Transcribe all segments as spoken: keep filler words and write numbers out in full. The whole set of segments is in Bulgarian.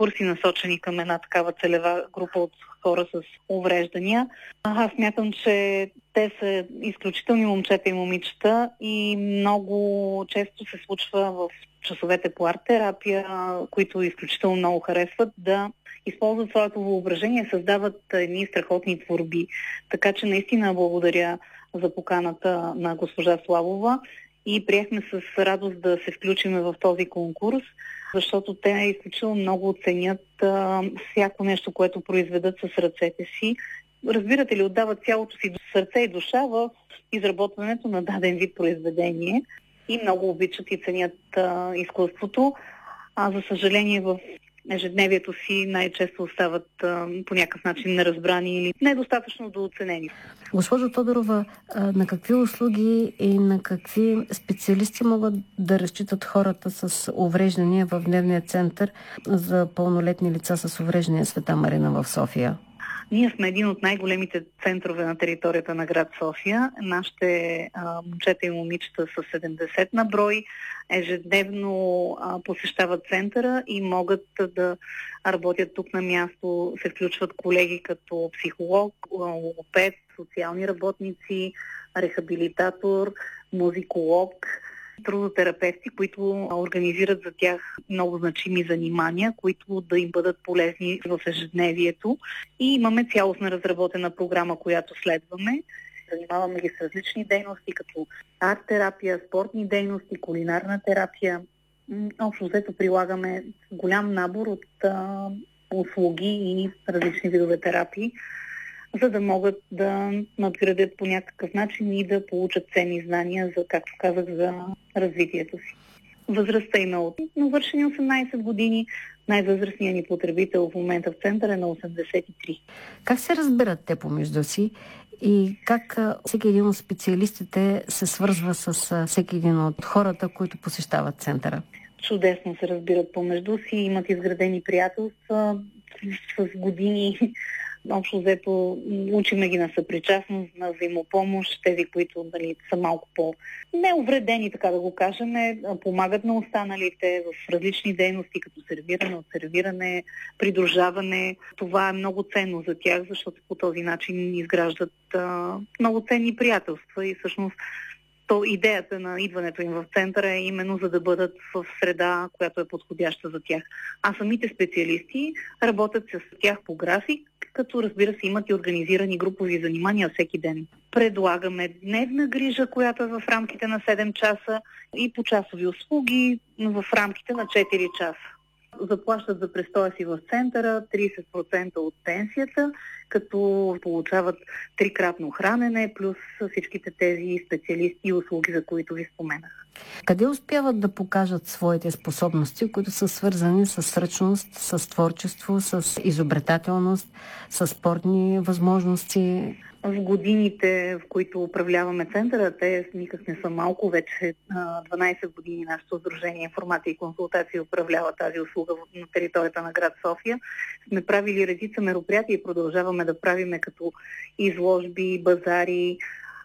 конкурси, насочени към една такава целева група от хора с увреждания. Аз смятам, че те са изключителни момчета и момичета и много често се случва в часовете по арт-терапия, които изключително много харесват, да използват своето въображение, създават едни страхотни творби. Така че наистина благодаря за поканата на госпожа Славова и приехме с радост да се включим в този конкурс, защото те изключително много оценят а, всяко нещо, което произведат с ръцете си. Разбирате ли, отдават цялото си сърце и душа в изработването на даден вид произведение и много обичат и ценят а, изкуството. А за съжаление в ежедневието си най-често остават а, по някакъв начин неразбрани или недостатъчно дооценени. Госпожо Тодорова, на какви услуги и на какви специалисти могат да разчитат хората с увреждания в дневния център за пълнолетни лица с увреждания Света Марина в София? Ние сме един от най-големите центрове на територията на град София. Нашите а, момчета и момичета са седемдесет на брой. Ежедневно а, посещават центъра и могат да работят тук на място. Се включват колеги като психолог, логопед, социални работници, рехабилитатор, музиколог, трудотерапевти, които организират за тях много значими занимания, които да им бъдат полезни в ежедневието. И имаме цялостна разработена програма, която следваме. Занимаваме ги с различни дейности, като арт-терапия, спортни дейности, кулинарна терапия. Общо взето прилагаме голям набор от а, услуги и различни видове терапии, за да могат да надградят по някакъв начин и да получат ценни знания, за, както казах, за развитието си. Възрастта им е от навършени осемнайсет години. Най-възрастният ни потребител в момента в центъра е на осемдесет и три. Как се разбират те помежду си и как всеки един от специалистите се свързва с всеки един от хората, които посещават центъра? Чудесно се разбират помежду си, имат изградени приятелства с години. Общо взето учиме ги на съпричастност, на взаимопомощ, тези, които нали, са малко по-неувредени, така да го кажем, помагат на останалите в различни дейности, като сервиране, отсервиране, придружаване. Това е много ценно за тях, защото по този начин изграждат а, много ценни приятелства и всъщност то идеята на идването им в центъра е именно за да бъдат в среда, която е подходяща за тях. А самите специалисти работят с тях по график, като разбира се имат и организирани групови занимания всеки ден. Предлагаме дневна грижа, която е в рамките на седем часа и почасови услуги в рамките на четири часа. Заплащат за престоя си в центъра трийсет процента от пенсията, като получават трикратно хранене, плюс всичките тези специалисти и услуги, за които ви споменах. Къде успяват да покажат своите способности, които са свързани с ръчност, с творчество, с изобретателност, с спортни възможности? В годините, в които управляваме центъра, те никак не са малко, вече дванайсет години нашето сдружение Информация и консултация управлява тази услуга на територията на град София. Сме правили редица мероприятия и продължаваме да правиме като изложби, базари,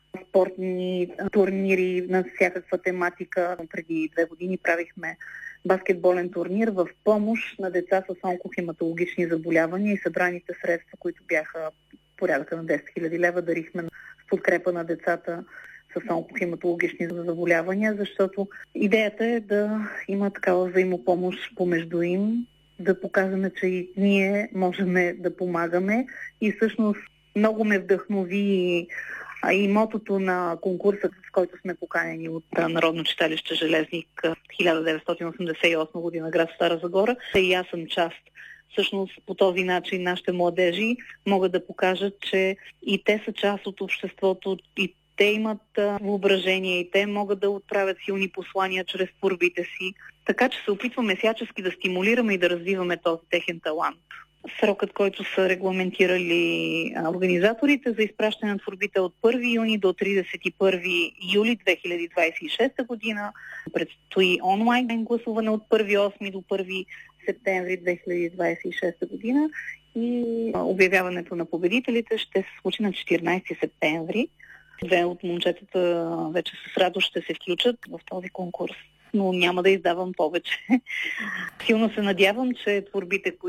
спортни турнири на всякаква тематика. Преди две години правихме баскетболен турнир в помощ на деца с онкохематологични заболявания и събраните средства, които бяха порядъка на десет хиляди лева, дарихме в подкрепа на децата с онкохематологични заболявания, защото идеята е да има такава взаимопомощ помежду им, да покажем, че и ние можем да помагаме и всъщност много ме вдъхнови и мотото на конкурса, с който сме поканени от Народно читалище Железник хиляда деветстотин осемдесет и осма година, град Стара Загора. И аз съм част. Всъщност по този начин нашите младежи могат да покажат, че и те са част от обществото, и те имат въображение, и те могат да отправят силни послания чрез творбите си. Така че се опитваме всячески да стимулираме и да развиваме този техен талант. Срокът, който са регламентирали организаторите за изпращане на творбите от първи юни до тридесет и първи юли две хиляди двадесет и шеста година. Предстои онлайн гласуване от първи осми до първи септември две хиляди двадесет и шеста година и обявяването на победителите ще се случи на четиринадесети септември. Две от момчетата вече с радост ще се включат в този конкурс, но няма да издавам повече. Силно се надявам, че творбите,